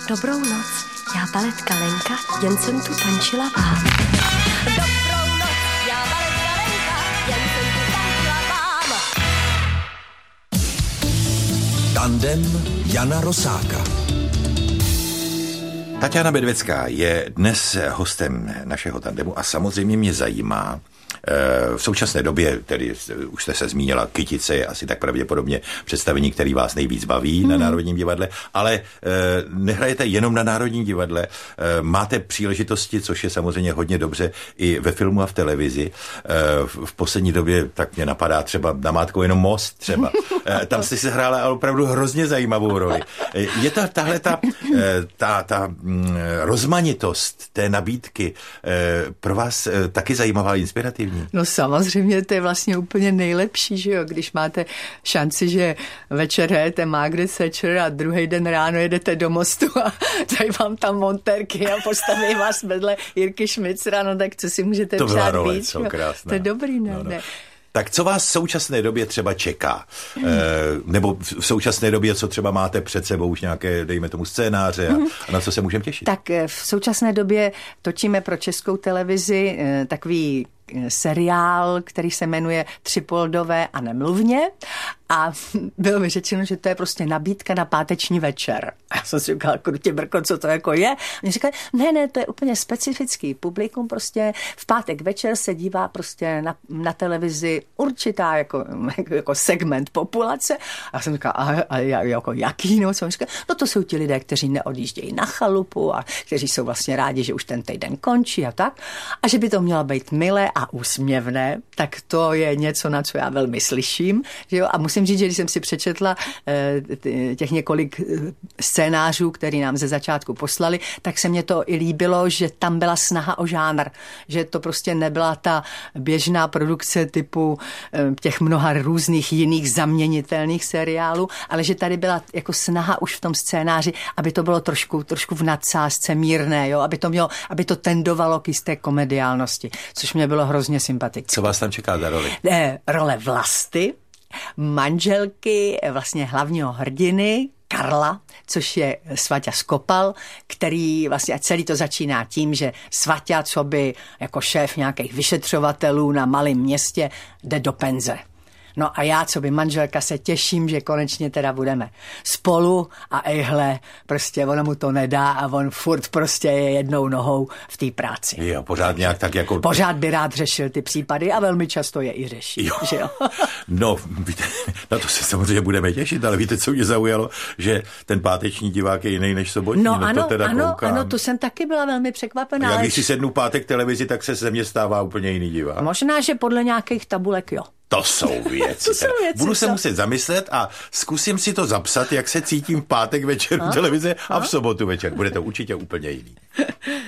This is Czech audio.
Dobrou noc, já baletka Lenka, jen jsem tu tančila vám. Dobrou noc, já baletka Lenka, jen jsem tu tančila vám. Tandem Jana Rosáka. Taťána Bedvecká je dnes hostem našeho tandemu a samozřejmě mě zajímá, v současné době, tedy už jste se zmínila, Kytice je asi tak pravděpodobně představení, který vás nejvíc baví na Národním divadle, ale nehrajete jenom na Národním divadle, máte příležitosti, což je samozřejmě hodně dobře i ve filmu a v televizi. V poslední době tak mě napadá třeba namátkou jenom Most třeba. Tam jste si hrála ale opravdu hrozně zajímavou roli. Je tahle rozmanitost té nabídky pro vás taky zajímavá, inspirativní? No samozřejmě, to je vlastně úplně nejlepší, že jo, když máte šanci, že večer hrajete Margaret Thatcher a druhý den ráno jedete do Mostu a dají vám tam montérky a postaví vás vedle Jirky Šmicra, no tak co si můžete přát víc? To krásné. To je dobrý, ne? No. Tak co vás v současné době třeba čeká? Nebo v současné době, co třeba máte před sebou už nějaké, dejme tomu, scénáře a na co se můžeme těšit? Tak v současné době točíme pro Českou televizi takový seriál, který se jmenuje Třipoldové a nemluvně a bylo mi řečeno, že to je prostě nabídka na páteční večer. A já jsem si říkala, krutě brko, co to jako je? A oni říkali, ne, to je úplně specifický publikum, prostě v pátek večer se dívá prostě na televizi určitá jako segment populace. A já jsem říkala, a jako jaký? No, co? No to jsou ti lidé, kteří neodjíždějí na chalupu a kteří jsou vlastně rádi, že už ten týden končí a tak. A že by to mělo být milé a úsměvné, tak to je něco, na co já velmi slyším. Že jo? A musím říct, že když jsem si přečetla těch několik scénářů, který nám ze začátku poslali, tak se mně to i líbilo, že tam byla snaha o žánr. Že to prostě nebyla ta běžná produkce typu těch mnoha různých jiných zaměnitelných seriálů, ale že tady byla jako snaha už v tom scénáři, aby to bylo trošku v nadsázce mírné, jo? Aby to tendovalo k jisté komediálnosti, což mě bylo hrozně sympatické. Co vás tam čeká za roli? Role Vlasty, manželky vlastně hlavního hrdiny, Karla, což je Svaťa Skopal, který vlastně celý to začíná tím, že Svaťa, co by jako šéf nějakých vyšetřovatelů na malém městě, jde do penze. No a já, co by manželka, se těším, že konečně teda budeme spolu a ejhle, prostě ono mu to nedá a on furt prostě je jednou nohou v té práci. Jo, pořád nějak tak jako... Pořád by rád řešil ty případy a velmi často je i řeší. Jo. Že jo? No, víte, na to se samozřejmě budeme těšit, ale víte, co mě zaujalo, že ten páteční divák je jiný než sobotní. No to teda ano, to jsem taky byla velmi překvapená. Já když si sednu pátek televizi, tak se ze mě stává úplně jiný divák. Možná, že podle nějakých tabulek, jo. To jsou věci. Budu se muset zamyslet a zkusím si to zapsat, jak se cítím v pátek večer v televizi a v sobotu večer. Bude to určitě úplně jiný.